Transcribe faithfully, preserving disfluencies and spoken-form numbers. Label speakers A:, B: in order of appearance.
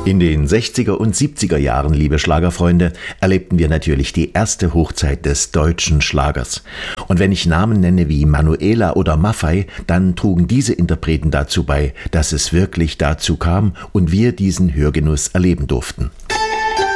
A: In den sechziger und siebziger Jahren, liebe Schlagerfreunde, erlebten wir natürlich die erste Hochzeit des deutschen Schlagers. Und wenn ich Namen nenne wie Manuela oder Maffay, dann trugen diese Interpreten dazu bei, dass es wirklich dazu kam und wir diesen Hörgenuss erleben durften.